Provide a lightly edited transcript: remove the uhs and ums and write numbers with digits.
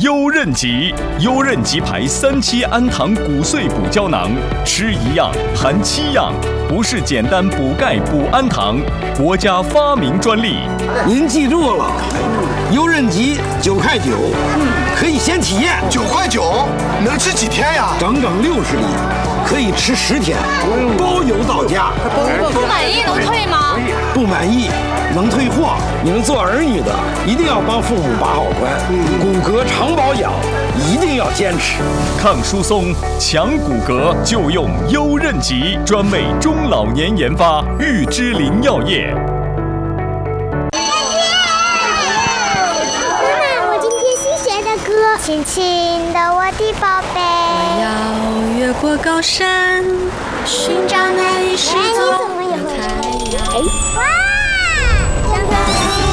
优韧极，优韧极牌3期氨糖骨碎补胶囊，吃1样含7样，不是简单补钙补氨糖，国家发明专利。 您记住了，优韧极9块9，可以先体验。 9块9，能吃几天呀？ 整整60粒，可以吃10天，包邮到家。 不满意能退吗？ 不满意能退货。你们做儿女的一定要帮父母把好关，骨骼长保养一定要坚持。 抗疏松、强骨骼就用优韧极，专为中老年研发，玉芝林药业。 轻轻的，我的宝贝， 我要越过高山，寻找那一失踪的太阳。 哇！